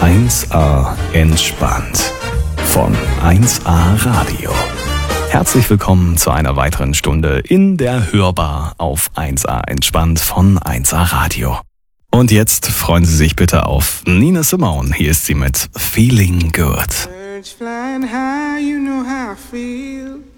1A entspannt von 1A Radio. Herzlich willkommen zu einer weiteren Stunde in der Hörbar auf 1A entspannt von 1A Radio. Und jetzt freuen Sie sich bitte auf Nina Simone. Hier ist sie mit Feeling Good. Birds flying high, you know how I feel.